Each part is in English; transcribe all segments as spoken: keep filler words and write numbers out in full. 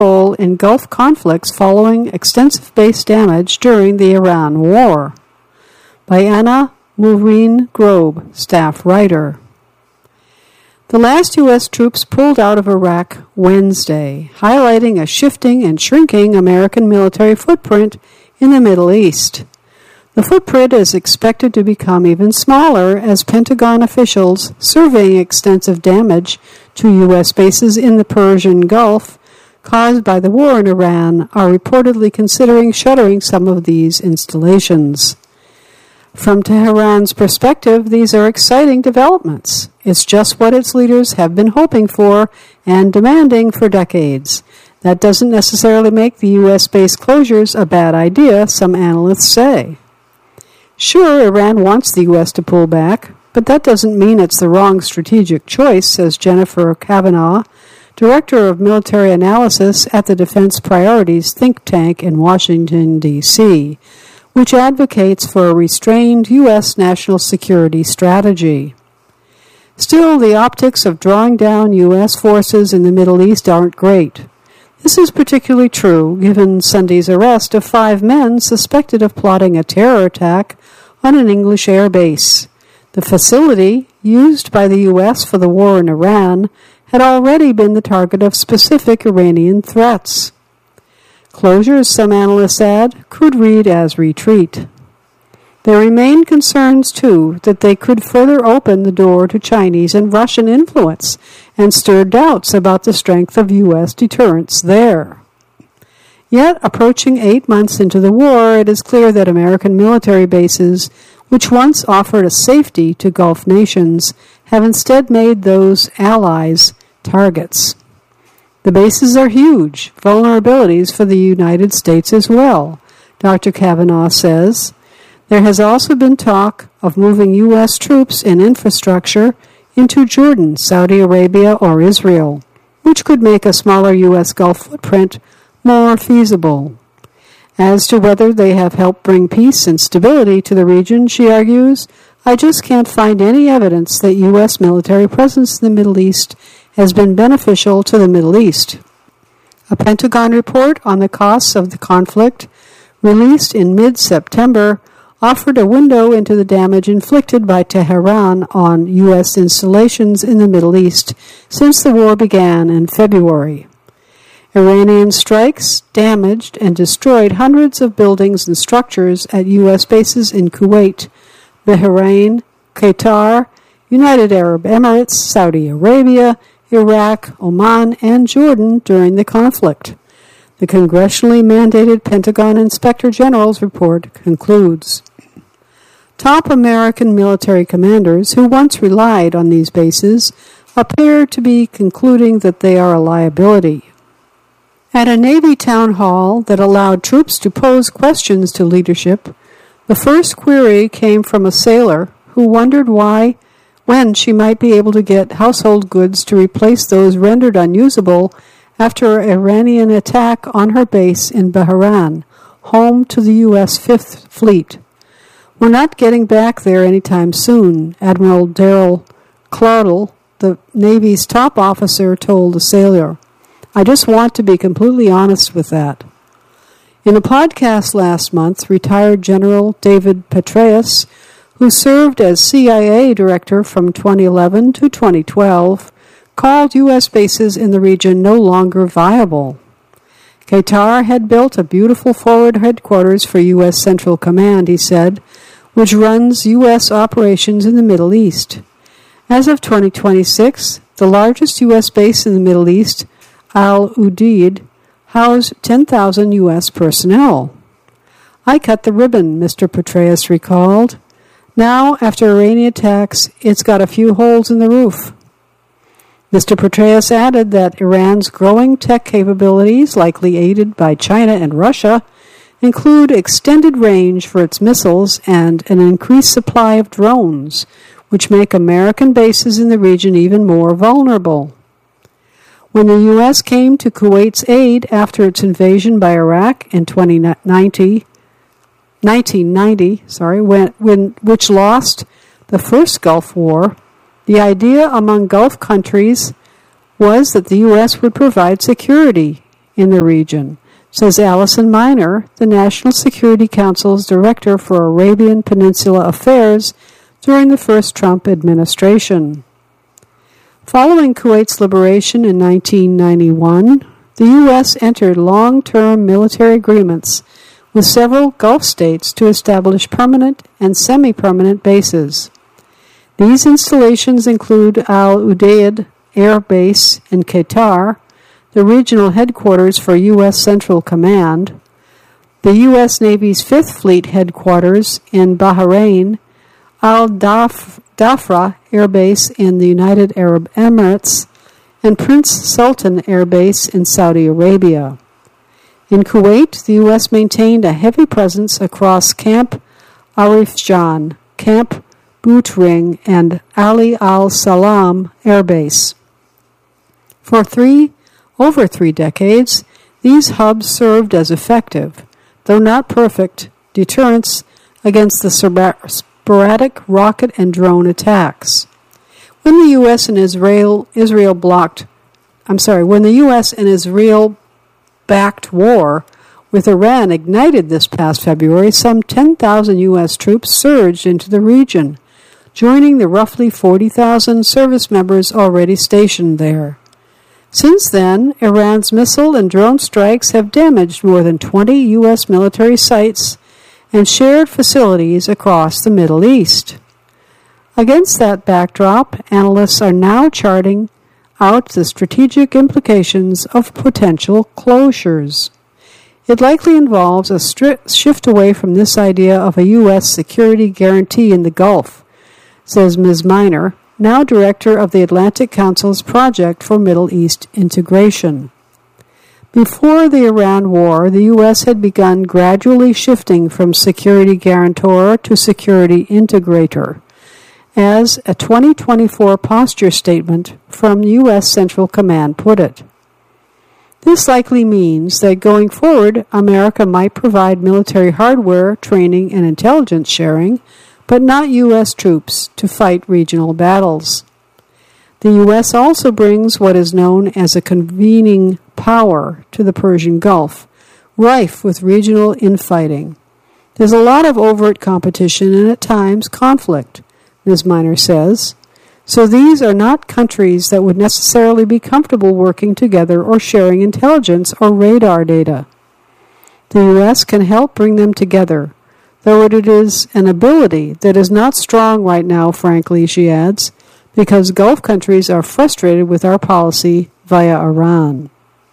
role in Gulf conflicts following extensive base damage during the Iran War. By Anna Maureen Grobe, staff writer. The last U S troops pulled out of Iraq Wednesday, highlighting a shifting and shrinking American military footprint in the Middle East. The footprint is expected to become even smaller as Pentagon officials surveying extensive damage to U S bases in the Persian Gulf caused by the war in Iran are reportedly considering shuttering some of these installations. From Tehran's perspective, these are exciting developments. It's just what its leaders have been hoping for and demanding for decades. That doesn't necessarily make the U S-based closures a bad idea, some analysts say. Sure, Iran wants the U S to pull back, but that doesn't mean it's the wrong strategic choice, says Jennifer Kavanaugh, Director of Military Analysis at the Defense Priorities think tank in Washington, D C, which advocates for a restrained U S national security strategy. Still, the optics of drawing down U S forces in the Middle East aren't great. This is particularly true given Sunday's arrest of five men suspected of plotting a terror attack on an English air base. The facility, used by the U S for the war in Iran, had already been the target of specific Iranian threats. Closures, some analysts add, could read as retreat. There remain concerns, too, that they could further open the door to Chinese and Russian influence and stir doubts about the strength of U S deterrence there. Yet, approaching eight months into the war, it is clear that American military bases, which once offered a safety to Gulf nations, have instead made those allies targets. The bases are huge, vulnerabilities for the United States as well, Doctor Kavanaugh says. There has also been talk of moving U S troops and infrastructure into Jordan, Saudi Arabia, or Israel, which could make a smaller U S Gulf footprint more feasible. As to whether they have helped bring peace and stability to the region, she argues, I just can't find any evidence that U S military presence in the Middle East has been beneficial to the Middle East. A Pentagon report on the costs of the conflict, released in mid-September, offered a window into the damage inflicted by Tehran on U S installations in the Middle East since the war began in February. Iranian strikes damaged and destroyed hundreds of buildings and structures at U S bases in Kuwait, Bahrain, Qatar, United Arab Emirates, Saudi Arabia, Iraq, Oman, and Jordan during the conflict. The congressionally mandated Pentagon Inspector General's report concludes. Top American military commanders who once relied on these bases appear to be concluding that they are a liability. At a Navy town hall that allowed troops to pose questions to leadership, the first query came from a sailor who wondered why, when she might be able to get household goods to replace those rendered unusable after an Iranian attack on her base in Bahrain, home to the U S Fifth Fleet. We're not getting back there anytime soon, Admiral Daryl Claudel, the Navy's top officer, told the sailor. I just want to be completely honest with that. In a podcast last month, retired General David Petraeus, who served as C I A director from twenty eleven to twenty twelve, called U S bases in the region no longer viable. Qatar had built a beautiful forward headquarters for U S Central Command, he said, which runs U S operations in the Middle East. As of twenty twenty-six, the largest U S base in the Middle East, Al Udeid, housed ten thousand U S personnel. I cut the ribbon, Mister Petraeus recalled. Now, after Iranian attacks, it's got a few holes in the roof. Mister Petraeus added that Iran's growing tech capabilities, likely aided by China and Russia, include extended range for its missiles and an increased supply of drones, which make American bases in the region even more vulnerable. When the U S came to Kuwait's aid after its invasion by Iraq in nineteen ninety, sorry, when, when, which lost the first Gulf War, the idea among Gulf countries was that the U S would provide security, in the region, says Alison Miner, the National Security Council's Director for Arabian Peninsula Affairs during the first Trump administration. Following Kuwait's liberation in nineteen ninety-one, the U S entered long-term military agreements with several Gulf states to establish permanent and semi-permanent bases. These installations include Al Udeid Air Base in Qatar, the regional headquarters for U S Central Command, the U S Navy's Fifth Fleet headquarters in Bahrain, Al Dhafra Air Base in the United Arab Emirates, and Prince Sultan Air Base in Saudi Arabia. In Kuwait, the U S maintained a heavy presence across Camp Arif Jan, Camp Bootring, and Ali al-Salam Air Base. For three, over three decades, these hubs served as effective, though not perfect, deterrents against the sporadic rocket and drone attacks. When the U S and Israel Israel blocked, I'm sorry, when the U S and Israel backed war with Iran ignited this past February, some ten thousand U S troops surged into the region, joining the roughly forty thousand service members already stationed there. Since then, Iran's missile and drone strikes have damaged more than twenty U S military sites and shared facilities across the Middle East. Against that backdrop, analysts are now charting out the strategic implications of potential closures. It likely involves a stri- shift away from this idea of a U S security guarantee in the Gulf, says Miz Miner, now director of the Atlantic Council's Project for Middle East Integration. Before the Iran war, the U S had begun gradually shifting from security guarantor to security integrator, as a twenty twenty-four posture statement from U S Central Command put it. This likely means that going forward, America might provide military hardware, training, and intelligence sharing, but not U S troops to fight regional battles. The U S also brings what is known as a convening power to the Persian Gulf, rife with regional infighting. There's a lot of overt competition and at times conflict, Miz Miner says, so these are not countries that would necessarily be comfortable working together or sharing intelligence or radar data. The U S can help bring them together, though it is an ability that is not strong right now, frankly, she adds, because Gulf countries are frustrated with our policy via Iran.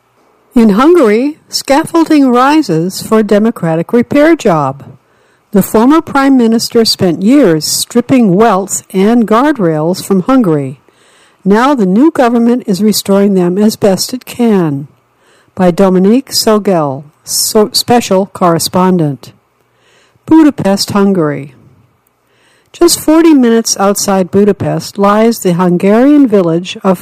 In Hungary, scaffolding rises for democratic repair job. The former prime minister spent years stripping wealth and guardrails from Hungary. Now the new government is restoring them as best it can. By Dominique Sogel, so special correspondent. Budapest, Hungary. Just forty minutes outside Budapest lies the Hungarian village of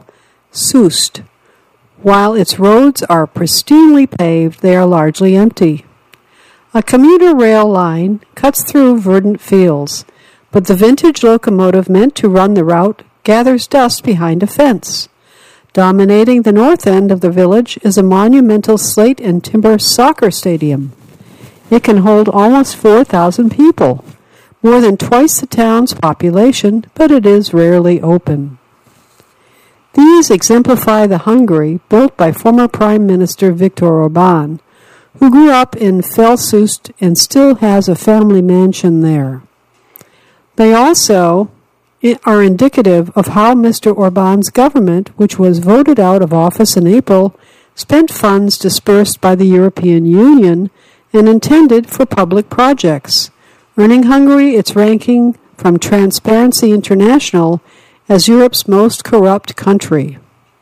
Felsust. While its roads are pristinely paved, they are largely empty. A commuter rail line cuts through verdant fields, but the vintage locomotive meant to run the route gathers dust behind a fence. Dominating the north end of the village is a monumental slate and timber soccer stadium. It can hold almost four thousand people, more than twice the town's population, but it is rarely open. These exemplify the Hungary built by former Prime Minister Viktor Orban, who grew up in Felsust and still has a family mansion there. They also are indicative of how Mister Orban's government, which was voted out of office in April, spent funds dispersed by the European Union and intended for public projects, earning Hungary its ranking from Transparency International as Europe's most corrupt country.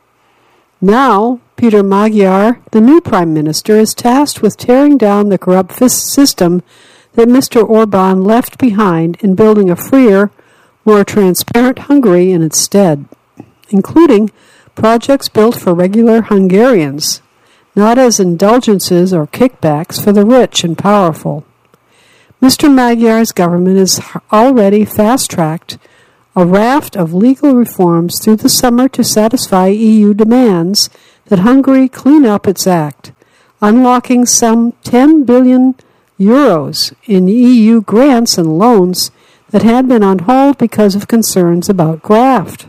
Now, Peter Magyar, the new Prime Minister, is tasked with tearing down the corrupt system that Mister Orban left behind and building a freer, more transparent Hungary in its stead, including projects built for regular Hungarians, not as indulgences or kickbacks for the rich and powerful. Mister Magyar's government has already fast-tracked a raft of legal reforms through the summer to satisfy E U demands that Hungary clean up its act, unlocking some ten billion euros in E U grants and loans that had been on hold because of concerns about graft.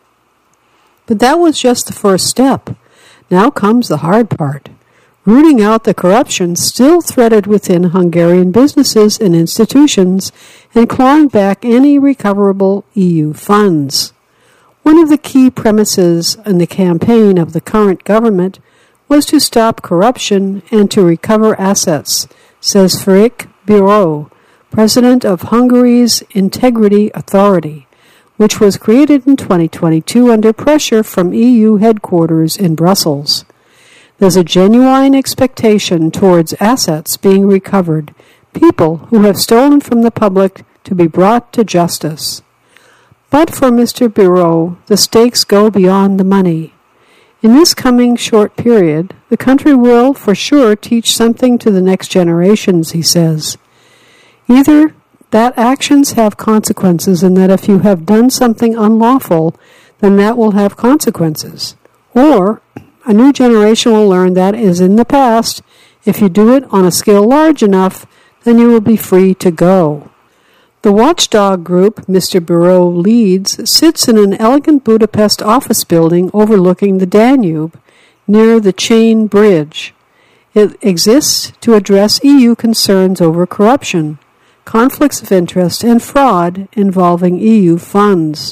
But that was just the first step. Now comes the hard part, rooting out the corruption still threaded within Hungarian businesses and institutions and clawing back any recoverable E U funds. One of the key premises in the campaign of the current government was to stop corruption and to recover assets, says Ferenc Biro, president of Hungary's Integrity Authority, which was created in twenty twenty-two under pressure from E U headquarters in Brussels. There's a genuine expectation towards assets being recovered, people who have stolen from the public to be brought to justice. But for Mister Biro, the stakes go beyond the money. In this coming short period, the country will, for sure, teach something to the next generations, he says. Either that actions have consequences and that if you have done something unlawful, then that will have consequences. Or a new generation will learn that is in the past. If you do it on a scale large enough, then you will be free to go. The watchdog group Mister Biro leads sits in an elegant Budapest office building overlooking the Danube, near the Chain Bridge. It exists to address E U concerns over corruption, conflicts of interest, and fraud involving E U funds.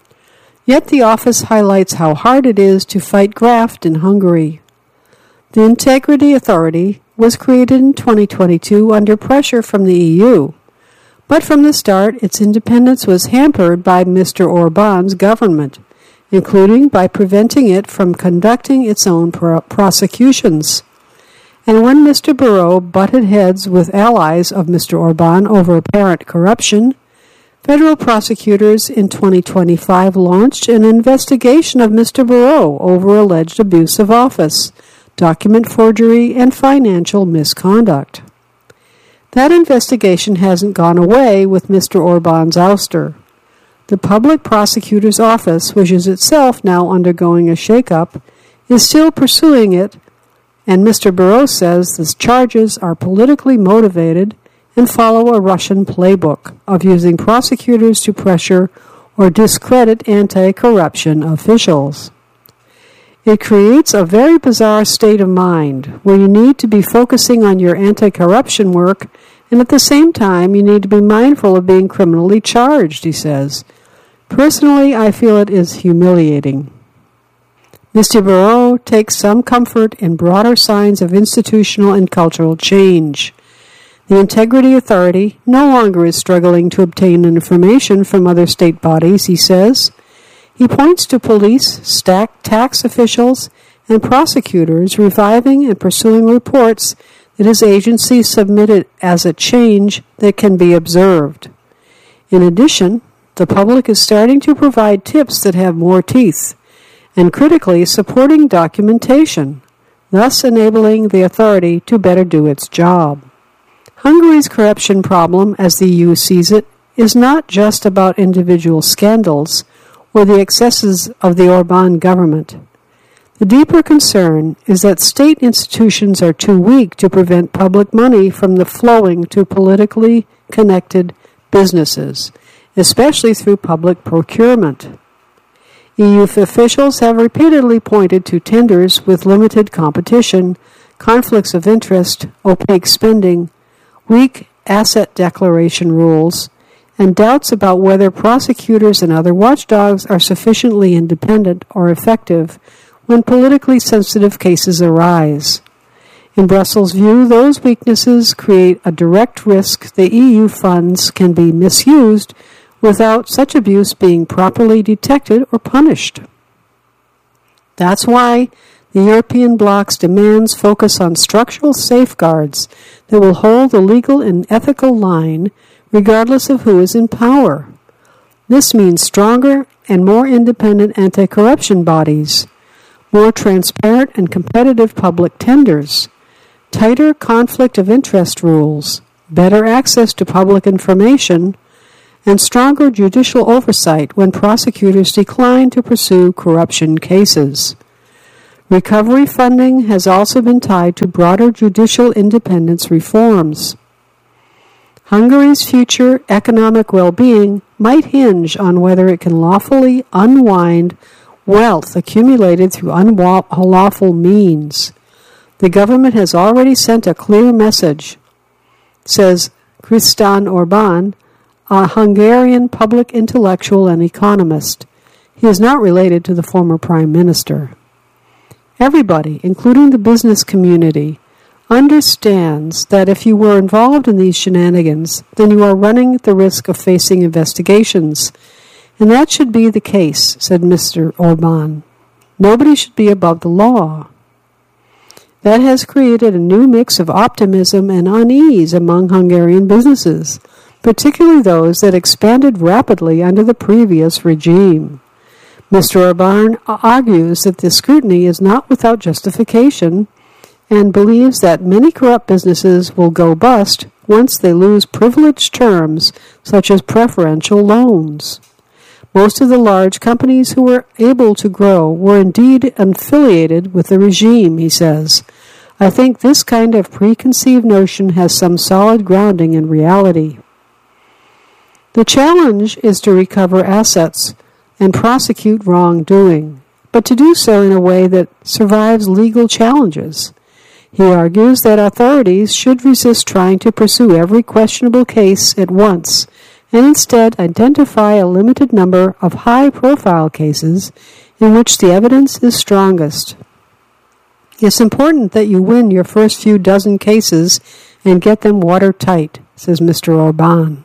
Yet the office highlights how hard it is to fight graft in Hungary. The Integrity Authority was created in twenty twenty-two under pressure from the E U. But from the start, its independence was hampered by Mister Orbán's government, including by preventing it from conducting its own pro- prosecutions. And when Mister Biro butted heads with allies of Mister Orbán over apparent corruption, federal prosecutors in twenty twenty-five launched an investigation of Mister Biro over alleged abuse of office, document forgery, and financial misconduct. That investigation hasn't gone away with Mister Orbán's ouster. The Public Prosecutor's Office, which is itself now undergoing a shake-up, is still pursuing it, and Mister Biro says the charges are politically motivated and follow a Russian playbook of using prosecutors to pressure or discredit anti-corruption officials. It creates a very bizarre state of mind where you need to be focusing on your anti-corruption work and at the same time you need to be mindful of being criminally charged, he says. Personally, I feel it is humiliating. Mister Biro takes some comfort in broader signs of institutional and cultural change. The Integrity Authority no longer is struggling to obtain information from other state bodies, he says. He points to police, stack, tax officials, and prosecutors reviving and pursuing reports that his agency submitted as a change that can be observed. In addition, the public is starting to provide tips that have more teeth, and critically supporting documentation, thus enabling the authority to better do its job. Hungary's corruption problem, as the E U sees it, is not just about individual scandals or the excesses of the Orbán government. The deeper concern is that state institutions are too weak to prevent public money from the flowing to politically connected businesses, especially through public procurement. E U officials have repeatedly pointed to tenders with limited competition, conflicts of interest, opaque spending, weak asset declaration rules, and doubts about whether prosecutors and other watchdogs are sufficiently independent or effective when politically sensitive cases arise. In Brussels' view, those weaknesses create a direct risk the E U funds can be misused without such abuse being properly detected or punished. That's why the European bloc's demands focus on structural safeguards that will hold the legal and ethical line regardless of who is in power. This means stronger and more independent anti-corruption bodies, more transparent and competitive public tenders, tighter conflict of interest rules, better access to public information, and stronger judicial oversight when prosecutors decline to pursue corruption cases. Recovery funding has also been tied to broader judicial independence reforms. Hungary's future economic well-being might hinge on whether it can lawfully unwind wealth accumulated through unlawful means. The government has already sent a clear message, says Krisztián Orbán, a Hungarian public intellectual and economist. He is not related to the former prime minister. Everybody, including the business community, understands that if you were involved in these shenanigans, then you are running the risk of facing investigations. And that should be the case, said Mister Orbán. Nobody should be above the law. That has created a new mix of optimism and unease among Hungarian businesses, particularly those that expanded rapidly under the previous regime. Mister Orbán argues that the scrutiny is not without justification and believes that many corrupt businesses will go bust once they lose privileged terms such as preferential loans. Most of the large companies who were able to grow were indeed affiliated with the regime, he says. I think this kind of preconceived notion has some solid grounding in reality. The challenge is to recover assets and prosecute wrongdoing, but to do so in a way that survives legal challenges. He argues that authorities should resist trying to pursue every questionable case at once, and instead identify a limited number of high-profile cases in which the evidence is strongest. It's important that you win your first few dozen cases and get them watertight, says Mister Orbán.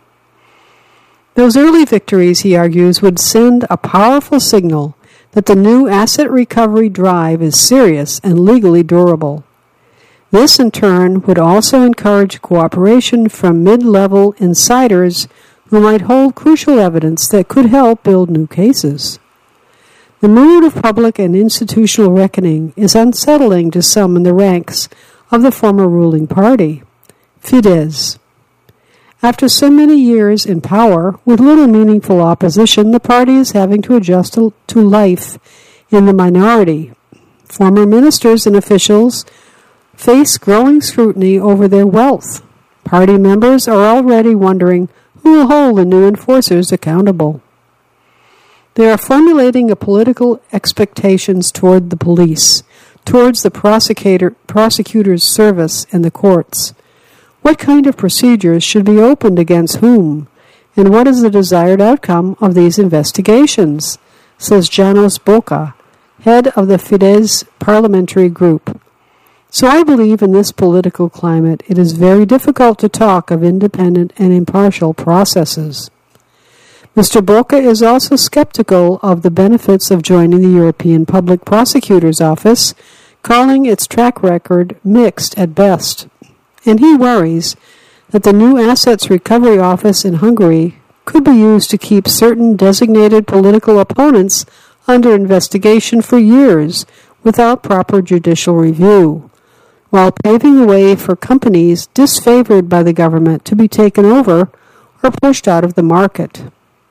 Those early victories, he argues, would send a powerful signal that the new asset recovery drive is serious and legally durable. This, in turn, would also encourage cooperation from mid-level insiders who might hold crucial evidence that could help build new cases. The mood of public and institutional reckoning is unsettling to some in the ranks of the former ruling party, Fidesz. After so many years in power, with little meaningful opposition, the party is having to adjust to, to life in the minority. Former ministers and officials face growing scrutiny over their wealth. Party members are already wondering who will hold the new enforcers accountable. They are formulating a political expectations toward the police, towards the prosecutor, prosecutor's service and the courts. What kind of procedures should be opened against whom, and what is the desired outcome of these investigations, says Janos Boka, head of the Fidesz parliamentary group. So I believe in this political climate it is very difficult to talk of independent and impartial processes. Mister Boka is also skeptical of the benefits of joining the European Public Prosecutor's Office, calling its track record mixed at best. And he worries that the new Assets Recovery Office in Hungary could be used to keep certain designated political opponents under investigation for years without proper judicial review, while paving the way for companies disfavored by the government to be taken over or pushed out of the market.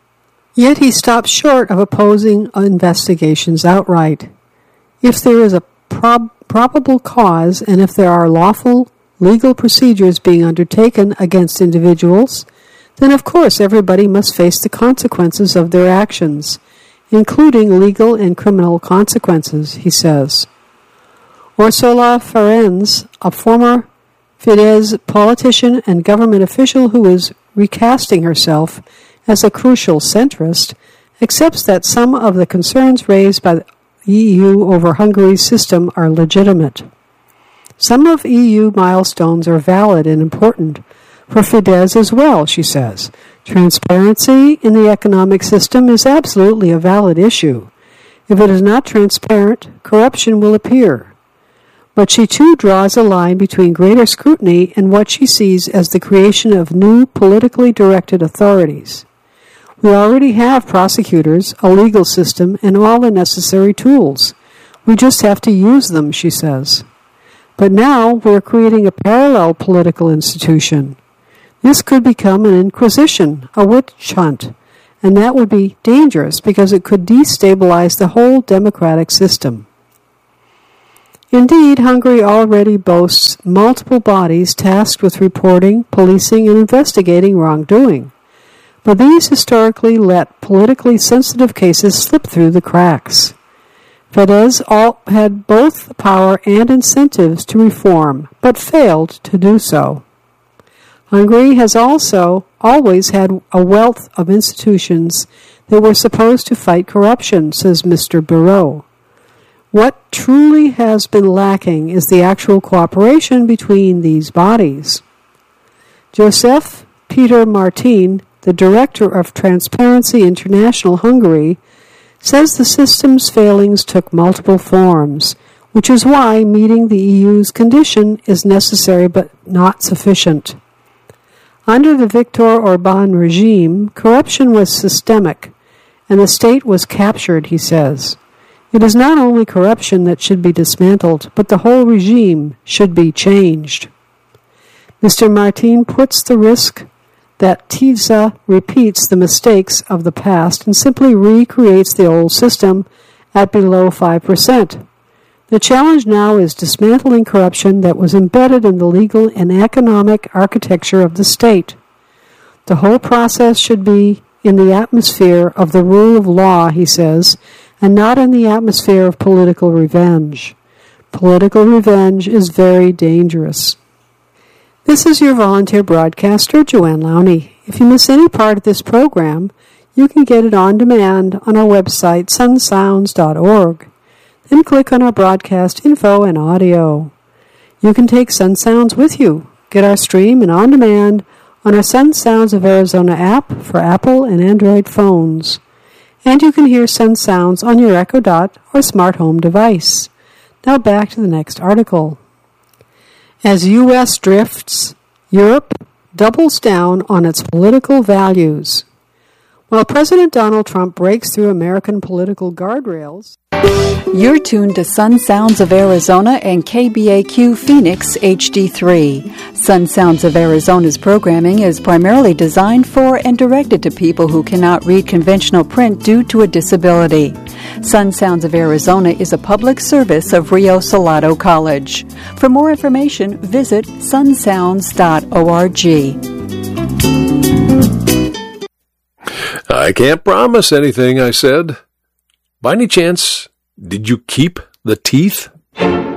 Yet he stops short of opposing investigations outright. If there is a prob- probable cause and if there are lawful legal procedures being undertaken against individuals, then of course everybody must face the consequences of their actions, including legal and criminal consequences, he says. Ursula Ferenc, a former Fidesz politician and government official who is recasting herself as a crucial centrist, accepts that some of the concerns raised by the E U over Hungary's system are legitimate. Some of E U milestones are valid and important for Fidesz as well, she says. Transparency in the economic system is absolutely a valid issue. If it is not transparent, corruption will appear. But she too draws a line between greater scrutiny and what she sees as the creation of new politically directed authorities. We already have prosecutors, a legal system, and all the necessary tools. We just have to use them, she says. But now we're creating a parallel political institution. This could become an inquisition, a witch hunt, and that would be dangerous because it could destabilize the whole democratic system. Indeed, Hungary already boasts multiple bodies tasked with reporting, policing, and investigating wrongdoing. But these historically let politically sensitive cases slip through the cracks. Fidesz all had both the power and incentives to reform, but failed to do so. Hungary has also always had a wealth of institutions that were supposed to fight corruption, says Mister Bureau. What truly has been lacking is the actual cooperation between these bodies. Joseph Peter Martin, the director of Transparency International Hungary, says the system's failings took multiple forms, which is why meeting the E U's condition is necessary but not sufficient. Under the Viktor Orban regime, corruption was systemic, and the state was captured, he says. It is not only corruption that should be dismantled, but the whole regime should be changed. Mister Martin puts the risk that TISA repeats the mistakes of the past and simply recreates the old system at below five percent. The challenge now is dismantling corruption that was embedded in the legal and economic architecture of the state. The whole process should be in the atmosphere of the rule of law, he says, and not in the atmosphere of political revenge. Political revenge is very dangerous. This is your volunteer broadcaster, Joanne Lowney. If you miss any part of this program, you can get it on demand on our website, sun sounds dot org. Then click on our broadcast info and audio. You can take Sun Sounds with you. Get our stream and on demand on our Sun Sounds of Arizona app for Apple and Android phones. And you can hear Sun Sounds on your Echo Dot or smart home device. Now back to the next article. As U S drifts, Europe doubles down on its political values. While President Donald Trump breaks through American political guardrails, you're tuned to Sun Sounds of Arizona and K B A Q Phoenix H D three. Sun Sounds of Arizona's programming is primarily designed for and directed to people who cannot read conventional print due to a disability. Sun Sounds of Arizona is a public service of Rio Salado College. For more information, visit sun sounds dot org. I can't promise anything, I said. By any chance, did you keep the teeth?